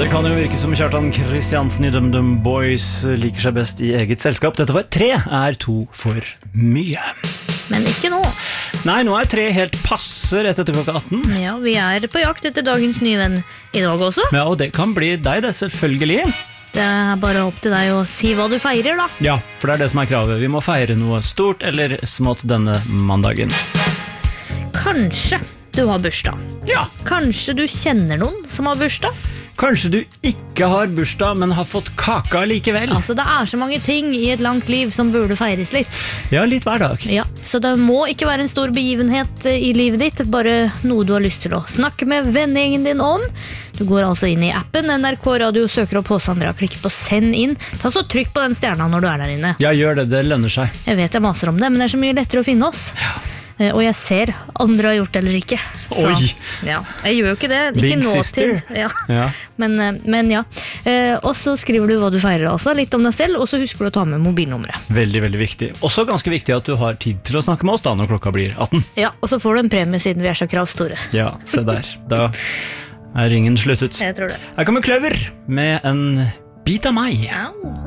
Det kan jo virke som Kjartan Kristiansen i DumDum Boys liker seg best i eget selskap. Dette var 3 er 2 for mye. Men ikke nå. Nei, nå er 3 helt passe rett etter klokka 18. Ja, vi er på jakt etter dagens nye venn i dag også. Ja, og det kan bli deg, det, selvfølgelig. Det er bare opp til deg å si hva du feirer, da. Ja, for det er det som er kravet. Vi må feire noe stort eller smått denne mandagen. Kanskje du har bursdag. Ja. Kanskje du kjenner noen som har bursdag. Kanskje du ikke har bursdag, men har fått kaka likevel. Altså, det er så mange ting i et langt liv som burde feires litt. Ja, litt hver dag. Ja, så det må ikke være en stor begivenhet i livet ditt, bare noe du har lyst til å snakke med vennegjengen din om. Du går altså inn i appen NRK Radio, søker opp Åse Andrea, klikker på send inn. Ta så trykk på den stjerna når du er der inne. Ja, gjør det, det lønner seg. Jeg vet jeg maser om det, men det er så mye lettere å finne oss. Ja. Og jeg ser andre har gjort det eller ikke. Så, Oi! Ja, jeg gjør jo ikke det. Ikke Big nå sister. til. Ja. Ja. Men ja. Og så skriver du hva du feirer, altså, litt om deg selv, og så husker du å ta med mobilnummeret. Veldig, veldig viktig. Også ganske viktig at du har tid til å snakke med oss da når klokka blir 18. Ja, og så får du en premie siden vi er så kravstore. Ja, se der. Da er ringen sluttet. Jeg tror det. Her kommer Kløver med en bit av meg. Au.